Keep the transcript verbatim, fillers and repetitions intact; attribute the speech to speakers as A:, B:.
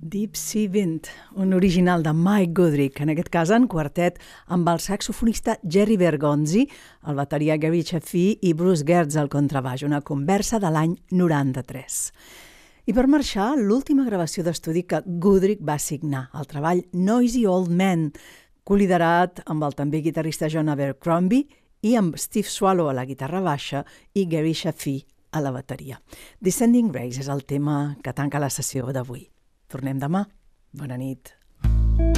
A: Deep Sea Wind, un original de Mike Goodrick, en aquest cas en quartet, amb el saxofonista Jerry Bergonzi, el bateria Gary Chaffee i Bruce Gertz al contrabaix, una conversa de l'any noranta-tres. I per marxar, l'última gravació d'estudi que Goodrick va signar, el treball Noisy Old Man, col·liderat amb el també guitarrista John Abercrombie i amb Steve Swallow a la guitarra baixa i Gary Chaffee a la bateria. Descending Grace és el tema que tanca la sessió d'avui. Tornem demà. Bona nit.